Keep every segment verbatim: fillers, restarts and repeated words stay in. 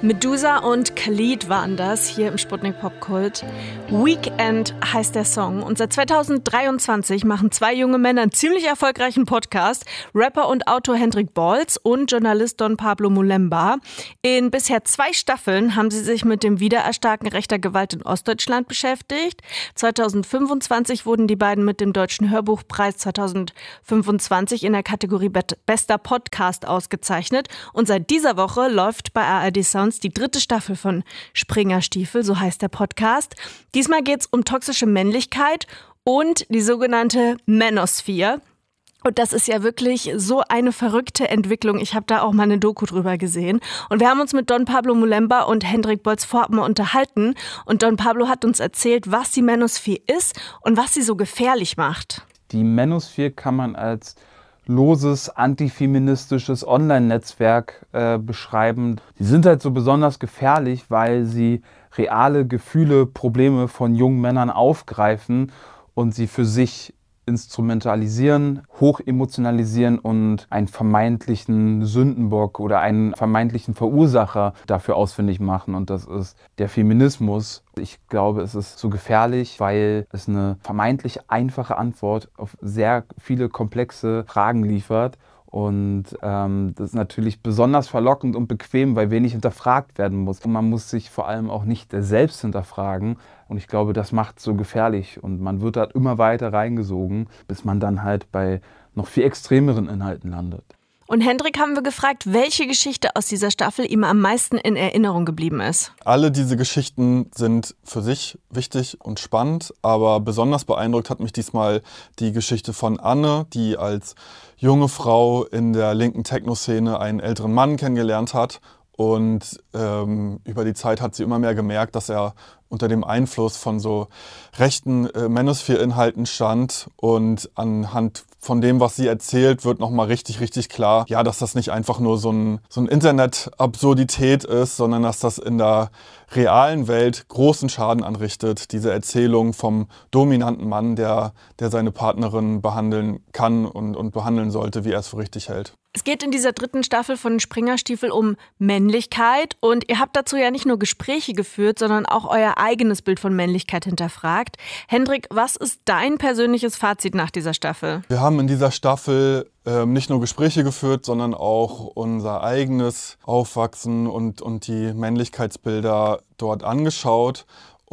Medusa und Khalid waren das hier im Sputnik Popkult. Weekend heißt der Song und seit zweitausenddreiundzwanzig machen zwei junge Männer einen ziemlich erfolgreichen Podcast. Rapper und Autor Hendrik Bolz und Journalist Don Pablo Mulemba. In bisher zwei Staffeln haben sie sich mit dem Wiedererstarken rechter Gewalt in Ostdeutschland beschäftigt. zweitausendfünfundzwanzig wurden die beiden mit dem Deutschen Hörbuchpreis zweitausendfünfundzwanzig in der Kategorie Bester Podcast ausgezeichnet. Und seit dieser Woche läuft bei A R D Sounds die dritte Staffel von Springerstiefel, so heißt der Podcast. Diesmal geht es um toxische Männlichkeit und die sogenannte Manosphere. Und das ist ja wirklich so eine verrückte Entwicklung. Ich habe da auch mal eine Doku drüber gesehen. Und wir haben uns mit Don Pablo Mulemba und Hendrik Bolz vorab mal unterhalten. Und Don Pablo hat uns erzählt, was die Manosphere ist und was sie so gefährlich macht. Die Manosphere kann man als loses, antifeministisches Online-Netzwerk äh, beschreiben. Die sind halt so besonders gefährlich, weil sie reale Gefühle, Probleme von jungen Männern aufgreifen und sie für sich instrumentalisieren, hochemotionalisieren und einen vermeintlichen Sündenbock oder einen vermeintlichen Verursacher dafür ausfindig machen. Und das ist der Feminismus. Ich glaube, es ist so gefährlich, weil es eine vermeintlich einfache Antwort auf sehr viele komplexe Fragen liefert. Und ähm, das ist natürlich besonders verlockend und bequem, weil wenig hinterfragt werden muss. Und man muss sich vor allem auch nicht selbst hinterfragen. Und ich glaube, das macht es so gefährlich. Und man wird da immer weiter reingesogen, bis man dann halt bei noch viel extremeren Inhalten landet. Und Hendrik haben wir gefragt, welche Geschichte aus dieser Staffel ihm am meisten in Erinnerung geblieben ist. Alle diese Geschichten sind für sich wichtig und spannend, aber besonders beeindruckt hat mich diesmal die Geschichte von Anne, die als junge Frau in der linken Techno-Szene einen älteren Mann kennengelernt hat. Und ähm, über die Zeit hat sie immer mehr gemerkt, dass er unter dem Einfluss von so rechten äh, Manosphere-Inhalten stand. Und anhand von dem, was sie erzählt, wird nochmal richtig, richtig klar, ja, dass das nicht einfach nur so ein, so ein Internet-Absurdität ist, sondern dass das in der realen Welt großen Schaden anrichtet. Diese Erzählung vom dominanten Mann, der, der seine Partnerin behandeln kann und, und behandeln sollte, wie er es für richtig hält. Es geht in dieser dritten Staffel von Springerstiefel um Männlichkeit und ihr habt dazu ja nicht nur Gespräche geführt, sondern auch euer eigenes Bild von Männlichkeit hinterfragt. Hendrik, was ist dein persönliches Fazit nach dieser Staffel? Wir haben in dieser Staffel ähm, nicht nur Gespräche geführt, sondern auch unser eigenes Aufwachsen und, und die Männlichkeitsbilder dort angeschaut.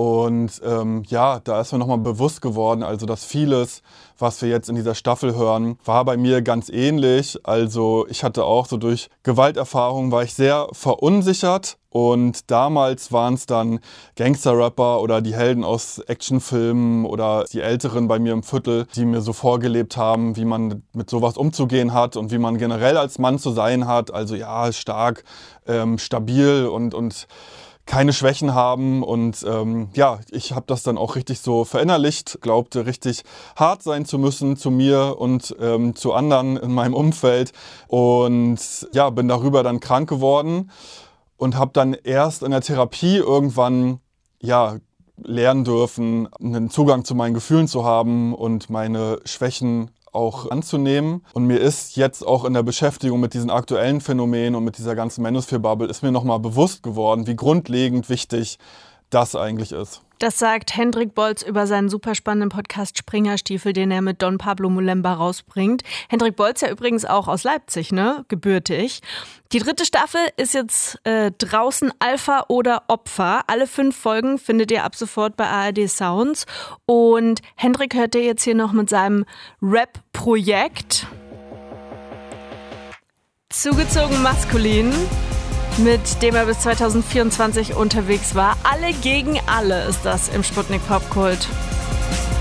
Und ähm, ja, da ist mir nochmal bewusst geworden, also dass vieles, was wir jetzt in dieser Staffel hören, war bei mir ganz ähnlich. Also ich hatte auch so durch Gewalterfahrungen, war ich sehr verunsichert. Und damals waren es dann Gangster-Rapper oder die Helden aus Actionfilmen oder die Älteren bei mir im Viertel, die mir so vorgelebt haben, wie man mit sowas umzugehen hat und wie man generell als Mann zu sein hat. Also ja, stark, ähm, stabil und, und keine Schwächen haben. Und ähm, ja, ich habe das dann auch richtig so verinnerlicht, glaubte richtig hart sein zu müssen zu mir und ähm, zu anderen in meinem Umfeld. Und ja, bin darüber dann krank geworden. Und habe dann erst in der Therapie irgendwann ja, lernen dürfen, einen Zugang zu meinen Gefühlen zu haben und meine Schwächen auch anzunehmen. Und mir ist jetzt auch in der Beschäftigung mit diesen aktuellen Phänomenen und mit dieser ganzen Manosphere-Bubble ist mir nochmal bewusst geworden, wie grundlegend wichtig das eigentlich ist. Das sagt Hendrik Bolz über seinen super spannenden Podcast Springerstiefel, den er mit Don Pablo Mulemba rausbringt. Hendrik Bolz ja übrigens auch aus Leipzig, ne? Gebürtig. Die dritte Staffel ist jetzt äh, draußen, Alpha oder Opfer. Alle fünf Folgen findet ihr ab sofort bei A R D Sounds. Und Hendrik hört ihr jetzt hier noch mit seinem Rap-Projekt Zugezogen Maskulin, mit dem er bis zweitausendvierundzwanzig unterwegs war. Alle gegen alle ist das im Sputnik Popkult.